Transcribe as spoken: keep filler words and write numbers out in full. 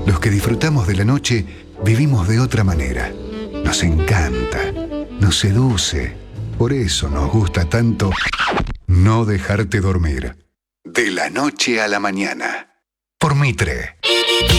Los que disfrutamos de la noche vivimos de otra manera. Nos encanta, nos seduce. Por eso nos gusta tanto no dejarte dormir. De la noche a la mañana. Por Mitre.